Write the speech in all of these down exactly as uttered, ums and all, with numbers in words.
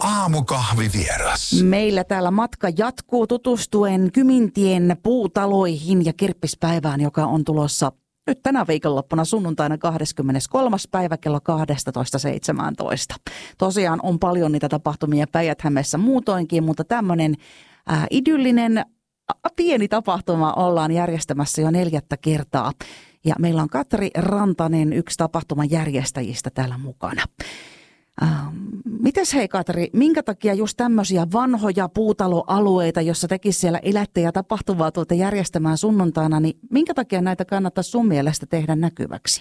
aamukahvivieras. Meillä täällä matka jatkuu tutustuen Kymintien puutaloihin ja kirppispäivään, joka on tulossa nyt tänä viikonloppuna sunnuntaina kahdeskymmeneskolmas päivä kello kaksitoista seitsemäntoista. Tosiaan on paljon niitä tapahtumia Päijät-Hämeessä muutoinkin, mutta tämmöinen äh, idyllinen äh, pieni tapahtuma ollaan järjestämässä jo neljättä kertaa. Ja meillä on Katri Rantanen, yksi tapahtuman järjestäjistä täällä mukana. Ähm, mites hei Katri, minkä takia just tämmöisiä vanhoja puutaloalueita, jossa tekisi siellä elätte ja tapahtumaa tuolta järjestämään sunnuntaina, niin minkä takia näitä kannattaa sun mielestä tehdä näkyväksi?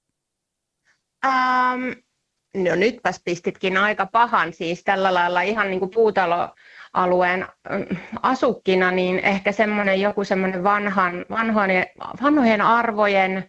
Ähm, no nytpäs pistitkin aika pahan, siis tällä lailla ihan niin kuin puutaloalueen asukkina, niin ehkä semmoinen joku semmoinen vanhan, vanhojen, vanhojen arvojen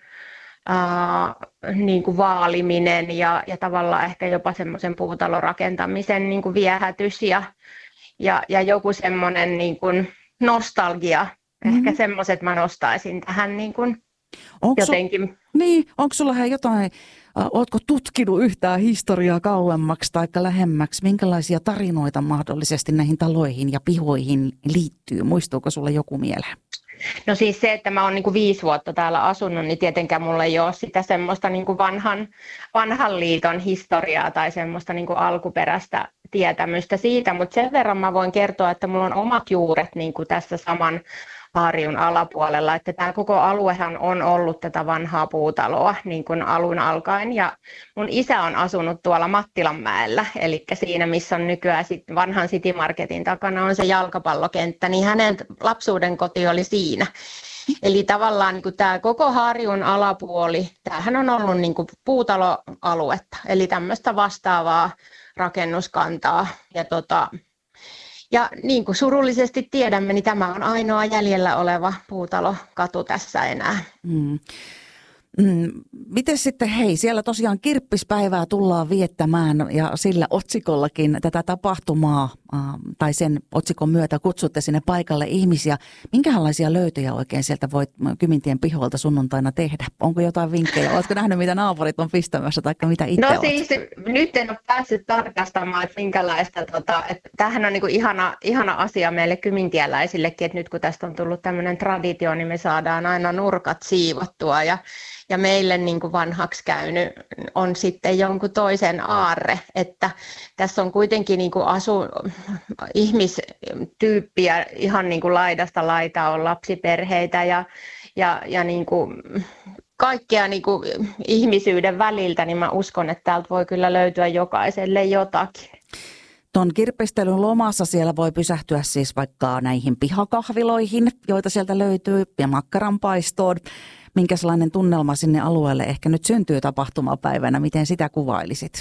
Uh, niin kuin vaaliminen ja, ja tavallaan ehkä jopa semmoisen puutalorakentamisen niin kuin viehätys ja, ja, ja joku semmoinen niin kuin nostalgia. Mm-hmm. Ehkä semmoiset mä nostaisin tähän niin kuin jotenkin. Su- niin, onko sulla hei jotain, uh, ootko tutkinut yhtään historiaa kauemmaksi tai lähemmäksi? Minkälaisia tarinoita mahdollisesti näihin taloihin ja pihoihin liittyy? Muistuuko sulle joku mieleen? No siis se, että mä oon niin kuin viisi vuotta täällä asunut, niin tietenkään mulla ei ole sitä semmoista niin kuin vanhan, vanhan liiton historiaa tai semmoista niin kuin alkuperäistä tietämystä siitä, mutta sen verran mä voin kertoa, että mulla on omat juuret niin kuin tässä saman Harjun alapuolella, että tämä koko aluehan on ollut tätä vanhaa puutaloa niin kuin alun alkaen ja mun isä on asunut tuolla Mattilanmäellä, eli siinä missä on nykyään sit vanhan City Marketin takana on se jalkapallokenttä, niin hänen lapsuuden koti oli siinä. Eli tavallaan niin kuin tämä koko Harjun alapuoli, tämähän on ollut niin kuin puutaloaluetta, eli tämmöistä vastaavaa rakennuskantaa ja tota, Ja niin kuin surullisesti tiedämme, niin tämä on ainoa jäljellä oleva puutalokatu tässä enää. Mm. Mm. Miten sitten, hei, siellä tosiaan kirppispäivää tullaan viettämään ja sillä otsikollakin tätä tapahtumaa äh, tai sen otsikon myötä kutsutte sinne paikalle ihmisiä. Minkälaisia löytöjä oikein sieltä voit Kymintien pihoilta sunnuntaina tehdä? Onko jotain vinkkejä? Oletko nähnyt, mitä naapurit on pistämässä tai mitä itse No olet? siis nyt en ole päässyt tarkastamaan, että minkälaista, tota, että tämähän on niin kuin ihana, ihana asia meille kymintieläisillekin, että nyt kun tästä on tullut tämmöinen traditio, niin me saadaan aina nurkat siivottua ja Ja meille niin kuin vanhaksi käynyt on sitten jonkun toisen aarre, että tässä on kuitenkin niin kuin asu, ihmistyyppiä ihan niin kuin laidasta laitaa, on lapsiperheitä ja, ja, ja niin kuin kaikkea niin kuin ihmisyyden väliltä, niin mä uskon, että täältä voi kyllä löytyä jokaiselle jotakin. Tuon kirppistelyn lomassa siellä voi pysähtyä siis vaikka näihin pihakahviloihin, joita sieltä löytyy, ja makkaranpaistoon. Minkälainen tunnelma sinne alueelle ehkä nyt syntyy tapahtumapäivänä? Miten sitä kuvailisit?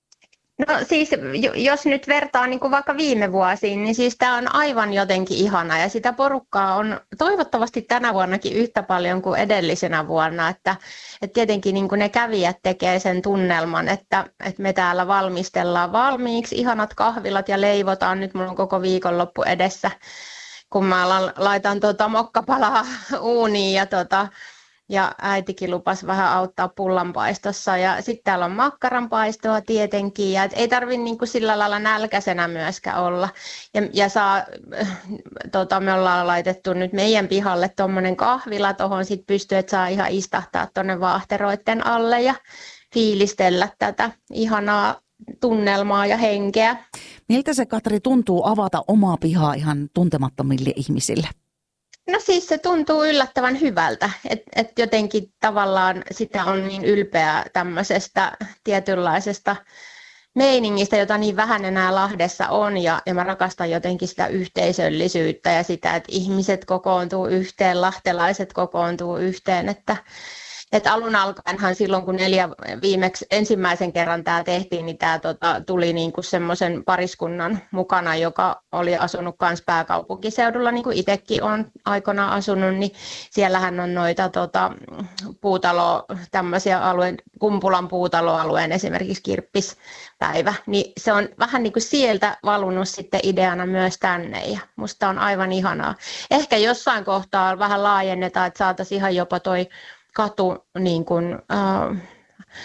No siis, jos nyt vertaa niin kuin vaikka viime vuosiin, niin siis tämä on aivan jotenkin ihana ja sitä porukkaa on toivottavasti tänä vuonnakin yhtä paljon kuin edellisenä vuonna, että, että tietenkin niin kuin ne kävijät tekee sen tunnelman, että, että me täällä valmistellaan valmiiksi ihanat kahvilat ja leivotaan, nyt mulla on koko viikonloppu edessä, kun mä laitan tuota mokkapalaa uuniin ja tota, Ja äitikin lupasi vähän auttaa pullanpaistossa. Ja sitten täällä on makkaranpaistoa tietenkin. Ja ei tarvitse niin kuin sillä lailla nälkäisenä myöskään olla. Ja, ja saa, tota, me ollaan laitettu nyt meidän pihalle tuommoinen kahvila. Tuohon sitten pystyy, että saa ihan istahtaa tuonne vaahteroiden alle ja fiilistellä tätä ihanaa tunnelmaa ja henkeä. Miltä se, Katri, tuntuu avata omaa pihaa ihan tuntemattomille ihmisille? No siis se tuntuu yllättävän hyvältä, että et jotenkin tavallaan sitä on niin ylpeä tämmöisestä tietynlaisesta meiningistä, jota niin vähän enää Lahdessa on ja, ja mä rakastan jotenkin sitä yhteisöllisyyttä ja sitä, että ihmiset kokoontuu yhteen, lahtelaiset kokoontuu yhteen, että Että alun alkaenhan silloin, kun neljä viimeksi ensimmäisen kerran tämä tehtiin, niin tämä tota, tuli niinku semmoisen pariskunnan mukana, joka oli asunut myös pääkaupunkiseudulla, niin kuin itsekin olen aikoinaan asunut, niin siellähän on noita tota, puutalo, tämmöisiä alueen, Kumpulan puutaloalueen esimerkiksi kirppispäivä, niin se on vähän niin kuin sieltä valunut sitten ideana myös tänne ja musta on aivan ihanaa. Ehkä jossain kohtaa vähän laajennetaan, että saataisiin ihan jopa toi katu niin kuin, äh,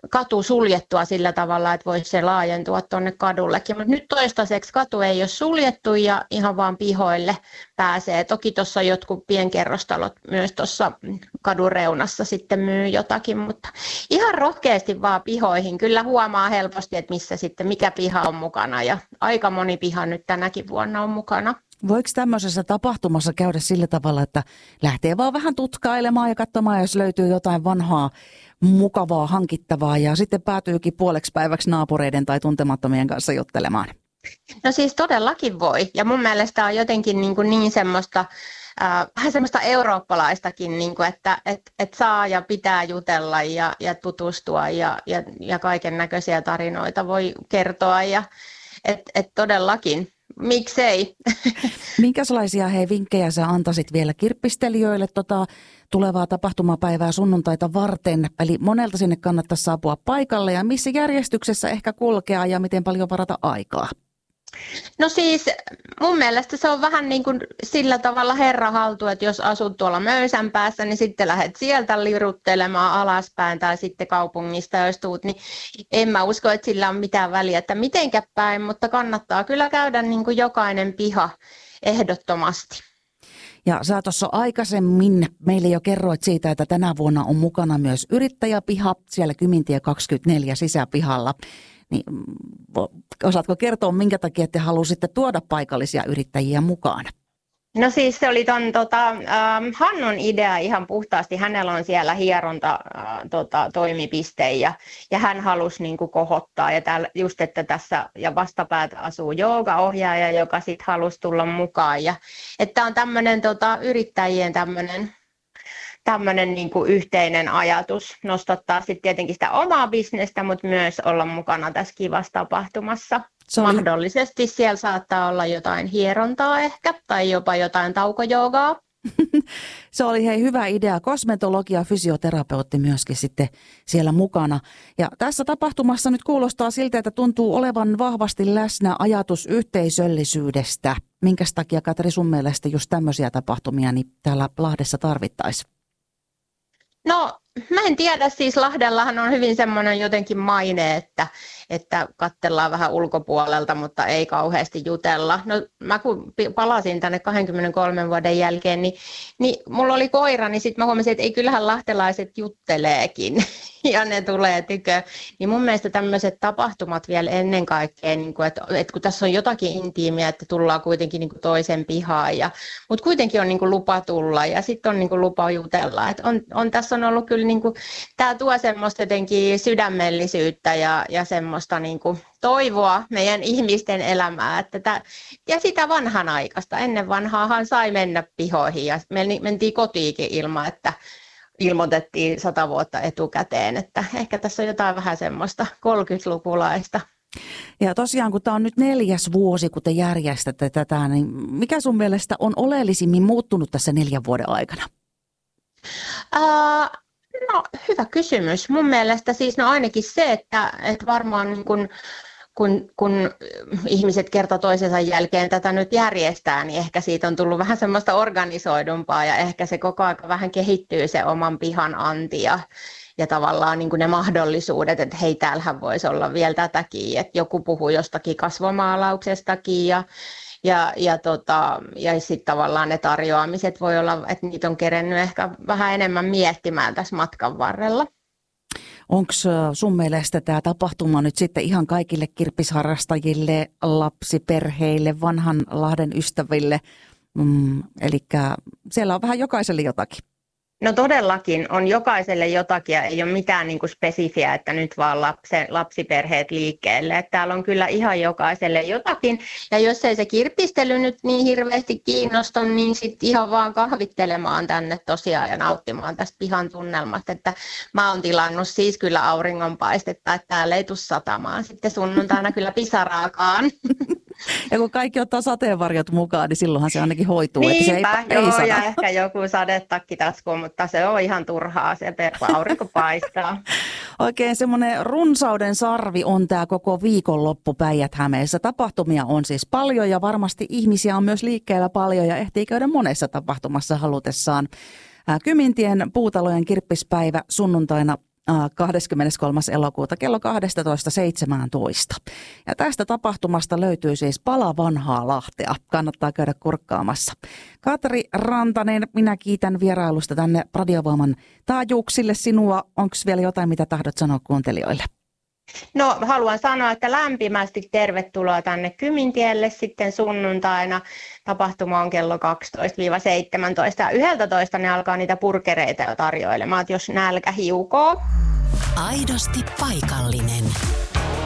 katu suljettua sillä tavalla, että voisi se laajentua tuonne kadullekin. Mutta nyt toistaiseksi katu ei ole suljettu ja ihan vaan pihoille pääsee. Toki tuossa jotkut pienkerrostalot myös tuossa kadun reunassa sitten myy jotakin, mutta ihan rohkeasti vaan pihoihin. Kyllä huomaa helposti, että missä sitten, mikä piha on mukana ja aika moni piha nyt tänäkin vuonna on mukana. Voiko tämmöisessä tapahtumassa käydä sillä tavalla, että lähtee vaan vähän tutkailemaan ja katsomaan, jos löytyy jotain vanhaa, mukavaa, hankittavaa ja sitten päätyykin puoleksi päiväksi naapureiden tai tuntemattomien kanssa juttelemaan? No siis todellakin voi. Ja mun mielestä on jotenkin niin, kuin niin semmoista, äh, vähän semmoista eurooppalaistakin, niin kuin, että et, et saa ja pitää jutella ja, ja tutustua ja, ja, ja kaiken näköisiä tarinoita voi kertoa. Ja et, et todellakin. Miksei? Minkälaisia hei vinkkejä sä antaisit vielä kirppistelijöille tota tulevaa tapahtumapäivää sunnuntaita varten? Eli monelta sinne kannattaisi saapua paikalle ja missä järjestyksessä ehkä kulkea ja miten paljon varata aikaa? No siis mun mielestä se on vähän niin kuin sillä tavalla herra haltu, että jos asut tuolla Möysän päässä, niin sitten lähdet sieltä liruttelemaan alaspäin tai sitten kaupungista, jos tuut, niin en mä usko, että sillä on mitään väliä, että mitenkä päin, mutta kannattaa kyllä käydä niin kuin jokainen piha ehdottomasti. Ja sä tuossa aikaisemmin meille jo kerroit siitä, että tänä vuonna on mukana myös yrittäjäpiha siellä Kymintie kaksikymmentäneljä sisäpihalla. Niin, osaatko kertoa, minkä takia te halusitte tuoda paikallisia yrittäjiä mukaan? No siis se oli ton tota, äh, Hannun idea ihan puhtaasti. Hänellä on siellä hieronta äh, tota, toimipiste ja, ja hän halusi niin kuin kohottaa. Ja täällä, just, että tässä ja vastapäätä asuu joogaohjaaja, joka sitten halusi tulla mukaan. Ja, että on tämmöinen tota, yrittäjien tämmöinen tämmöinen niin kuin yhteinen ajatus nostattaa sitten tietenkin sitä omaa bisnestä, mutta myös olla mukana tässä kivassa tapahtumassa. Oli... Mahdollisesti siellä saattaa olla jotain hierontaa ehkä tai jopa jotain taukojoogaa. Se oli hei hyvä idea. Kosmetologi ja fysioterapeutti myöskin sitten siellä mukana. Ja tässä tapahtumassa nyt kuulostaa siltä, että tuntuu olevan vahvasti läsnä ajatus yhteisöllisyydestä. Minkäs takia, Katri, sun mielestä just tämmöisiä tapahtumia niin täällä Lahdessa tarvittaisiin? No mä en tiedä, siis Lahdellahan on hyvin semmoinen jotenkin maine, että, että katsellaan vähän ulkopuolelta, mutta ei kauheasti jutella. No mä kun palasin tänne kaksikymmentäkolme vuoden jälkeen, niin, niin mulla oli koira, niin sitten mä huomasin, että ei kyllähän lahtelaiset jutteleekin ja ne tulee tykö. Niin mun mielestä tämmöiset tapahtumat vielä ennen kaikkea, niin kuin, että, että kun tässä on jotakin intiimiä, että tullaan kuitenkin niin kuin toisen pihaan, ja, mutta kuitenkin on niin kuin lupa tulla ja sitten on niin kuin lupa jutella. Että on, on, tässä on ollut kyllä niin kuin, tämä tuo semmoista jotenkin sydämellisyyttä ja, ja semmoista niin kuin toivoa meidän ihmisten elämää. Että tämä, ja sitä vanhanaikaista. Ennen vanhaahan sai mennä pihoihin ja me mentiin kotiinkin ilman, että ilmoitettiin sata vuotta etukäteen. Että ehkä tässä on jotain vähän semmoista kolmekymmentälukulaista. Ja tosiaan, kun tämä on nyt neljäs vuosi, kun te järjestätte tätä, niin mikä sun mielestä on oleellisimmin muuttunut tässä neljän vuoden aikana? Uh, no, hyvä kysymys. Mun mielestä siis no ainakin se, että, että varmaan niin kun, kun, kun ihmiset kerta toisensa jälkeen tätä nyt järjestää, niin ehkä siitä on tullut vähän semmoista organisoidumpaa ja ehkä se koko ajan vähän kehittyy se oman pihan anti ja, ja tavallaan niin kuin ne mahdollisuudet, että hei, täällähän voisi olla vielä tätäkin, että joku puhuu jostakin kasvomaalauksestakin ja Ja, ja, tota, ja sitten tavallaan ne tarjoamiset voi olla, että niitä on kerennyt ehkä vähän enemmän miettimään tässä matkan varrella. Onko sun mielestä tämä tapahtuma nyt sitten ihan kaikille kirppisharrastajille, lapsiperheille, vanhan Lahden ystäville? Mm, eli siellä on vähän jokaiselle jotakin. No todellakin on jokaiselle jotakin ja ei ole mitään niin kuin spesifiä, että nyt vaan lapsi, lapsiperheet liikkeelle. Että täällä on kyllä ihan jokaiselle jotakin. Ja jos ei se kirppistely nyt niin hirveästi kiinnosta, niin sitten ihan vaan kahvittelemaan tänne tosiaan ja nauttimaan tästä pihan tunnelmasta. Että mä oon tilannut siis kyllä auringonpaistetta, että täällä ei tule satamaan. Sitten sunnuntaina kyllä pisaraakaan. Ja kun kaikki ottaa sateenvarjot mukaan, niin silloinhan se ainakin hoituu. Niinpä, että se ei, joo, ei ja ehkä joku sadetakki taskuun, mutta se on ihan turhaa, se aurinko paistaa. Oikein semmoinen runsauden sarvi on tämä koko viikonloppu Päijät-Hämeessä. Tapahtumia on siis paljon ja varmasti ihmisiä on myös liikkeellä paljon ja ehtii käydä monessa tapahtumassa halutessaan. Kymintien puutalojen kirppispäivä sunnuntaina kahdeskymmeneskolmas elokuuta kello kaksitoista seitsemäntoista. Ja tästä tapahtumasta löytyy siis pala vanhaa Lahtea. Kannattaa käydä kurkkaamassa. Katri Rantanen, minä kiitän vierailusta tänne Radiovoiman taajuuksille sinua. Onko vielä jotain, mitä tahdot sanoa kuuntelijoille? No haluan sanoa, että lämpimästi tervetuloa tänne Kymintielle sitten sunnuntaina. Tapahtuma on kello kaksitoista seitsemäntoista ja yksitoista ne alkaa niitä purkereita jo tarjoilemaan, että jos nälkä hiukoo. Aidosti paikallinen.